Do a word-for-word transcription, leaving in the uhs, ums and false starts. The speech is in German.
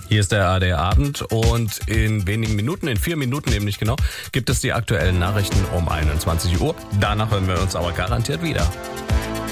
Hier ist der A R D Abend und in wenigen Minuten, in vier Minuten nämlich genau, gibt es die aktuellen Nachrichten um einundzwanzig Uhr. Danach hören wir uns aber garantiert wieder.